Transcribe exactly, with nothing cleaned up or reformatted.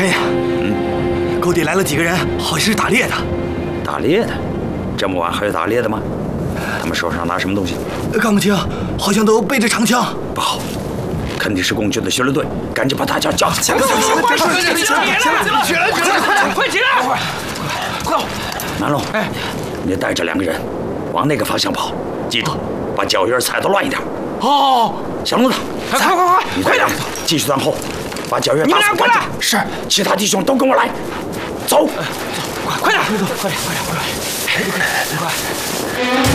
神爷， 嗯， 沟底来了几个人，好像是打猎的。 打猎的？这么晚还有打猎的吗？他们手上拿什么东西？ 看不清，好像都背着长枪。 不好，肯定是共军的巡逻队，赶紧把大家叫起来！ 行了行了，快起来起来起来起来起来快点快起来！快快！ 南龙，哎，你带着两个人往那个方向跑，记得把脚印踩得乱一点。 哦， 小龙子， 快快快快， 你快点，继续断后，把脚印你们俩过来。 是，其他弟兄都跟我来，走， 快快点，快点快点快点快点快！